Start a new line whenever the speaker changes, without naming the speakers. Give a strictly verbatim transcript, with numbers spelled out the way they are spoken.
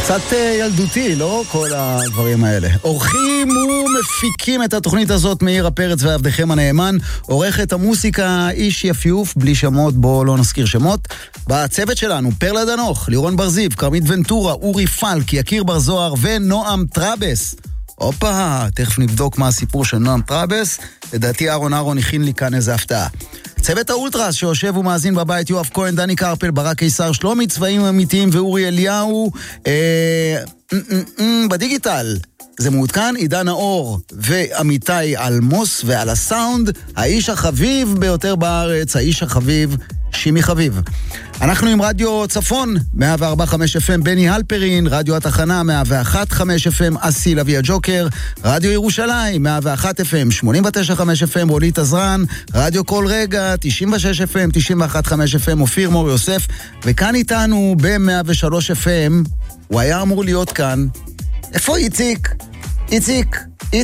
קצת ילדותי, לא? כל הדברים האלה. עורכים ומפיקים את התוכנית הזאת מאיר פרץ ועבדכם הנאמן. עורכת המוסיקה איש יפיוף, בלי שמות, בוא לא נזכיר שמות. בצוות שלנו, פרלה דנוך, לירון ברזיב, קרמית ונטורה, אורי פלק, יקיר בר זוהר ונועם טרבס. הופה, תכף נבדוק מה הסיפור של נועם טרבס. לדעתי אהרון אהרון הכין לי כאן איזה הפתעה. צוות האולטרס שיושב ומאזין בבית, יואב כהן, דני קרפל, ברק קיסר, שלומי צבעים אמיתיים ואורי אליהו. אה, אה, אה, אה, בדיגיטל זה מעודכן, עידן האור ועמיתי אלמוס, ועל הסאונד האיש החביב ביותר בארץ, האיש החביב שימי חביב. אנחנו עם רדיו צפון מאה וארבע נקודה חמש אף אם בני הלפרין, רדיו התחנה מאה ואחת נקודה חמש אף אם אסי לוי הג'וקר, רדיו ירושלים מאה ואחת אף אם שמונים ותשע נקודה חמש אף אם רולית עזרן, רדיו כל רגע תשעים ושש אף אם תשעים ואחת נקודה חמש אף אם אופיר מור יוסף, וכאן איתנו ב-מאה ושלוש אף אם הוא היה אמור להיות כאן. איפה איציק? איציק,